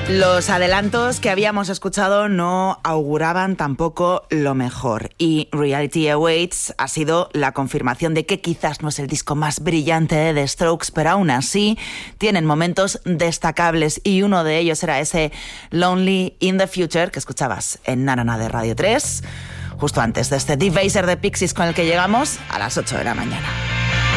Los adelantos que habíamos escuchado no auguraban tampoco lo mejor, y Reality Awaits ha sido la confirmación de que quizás no es el disco más brillante de The Strokes, pero aún así tienen momentos destacables, y uno de ellos era ese Lonely in the Future que escuchabas en Na Na Na de Radio 3, justo antes de este Deep Baser de Pixies con el que llegamos a las 8 de la mañana.